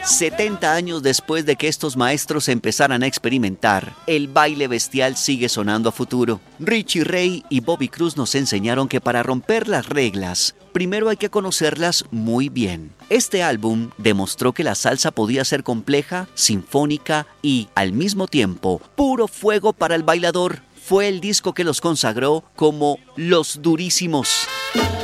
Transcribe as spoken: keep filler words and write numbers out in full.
setenta años después de que estos maestros empezaran a experimentar, el baile bestial sigue sonando a futuro. Richie Ray y Bobby Cruz nos enseñaron que para romper las reglas, primero hay que conocerlas muy bien. Este álbum demostró que la salsa podía ser compleja, sinfónica y, al mismo tiempo, puro fuego para el bailador. Fue el disco que los consagró como Los Durísimos.